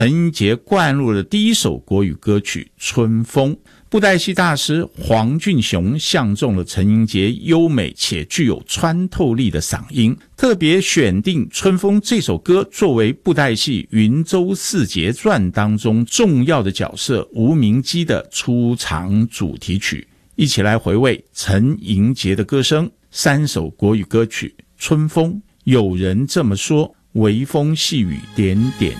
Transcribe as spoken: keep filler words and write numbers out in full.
陈英杰灌入了第一首国语歌曲《春风》。布袋戏大师黄俊雄相中了陈英杰优美且具有穿透力的嗓音，特别选定《春风》这首歌作为布袋戏《云州四杰传》当中重要的角色吴明基的出场主题曲。一起来回味陈英杰的歌声，三首国语歌曲《春风》，有人这么说，微风细雨点点